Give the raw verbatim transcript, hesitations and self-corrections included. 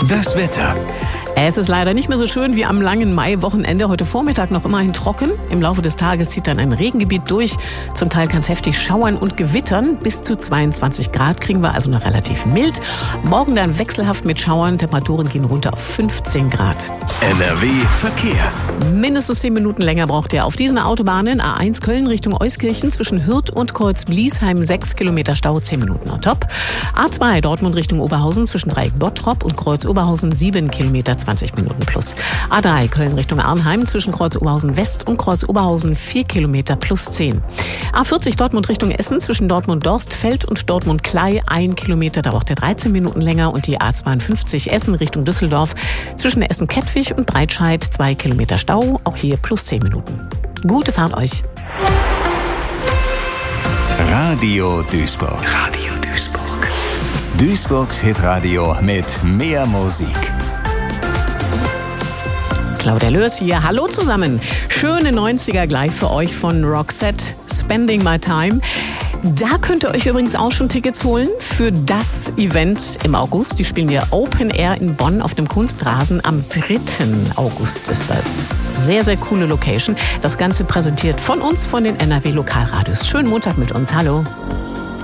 Das Wetter. Es ist leider nicht mehr so schön wie am langen Mai-Wochenende. Heute Vormittag noch immerhin trocken. Im Laufe des Tages zieht dann ein Regengebiet durch. Zum Teil kann es heftig schauern und gewittern. Bis zu zweiundzwanzig Grad kriegen wir, also noch relativ mild. Morgen dann wechselhaft mit Schauern. Temperaturen gehen runter auf fünfzehn Grad. N R W Verkehr. Mindestens zehn Minuten länger braucht ihr auf diesen Autobahnen. A eins Köln Richtung Euskirchen zwischen Hürth und Kreuz-Bliesheim sechs Kilometer Stau, zehn Minuten on top. A zwei Dortmund Richtung Oberhausen zwischen Dreieck Bottrop und Kreuz-Oberhausen sieben Kilometer, zwanzig Minuten plus. A drei Köln Richtung Arnheim zwischen Kreuz-Oberhausen West und Kreuz-Oberhausen vier Kilometer plus zehn. A vierzig Dortmund Richtung Essen zwischen Dortmund-Dorstfeld und Dortmund-Klei ein Kilometer, da braucht ihr dreizehn Minuten länger. Und die A zweiundfünfzig Essen Richtung Düsseldorf zwischen Essen-Kettwig und Breitscheid zwei Kilometer Stau, auch hier plus zehn Minuten. Gute Fahrt euch. Radio Duisburg. Radio Duisburg. Duisburgs Hitradio mit mehr Musik. Claudia Lörs hier. Hallo zusammen. Schöne neunziger gleich für euch von Roxette, Spending My Time. Da könnt ihr euch übrigens auch schon Tickets holen für das Event im August. Die spielen wir Open Air in Bonn auf dem Kunstrasen. Am dritten August ist das. Sehr, sehr coole Location. Das Ganze präsentiert von uns, von den N R W Lokalradios. Schönen Montag mit uns. Hallo.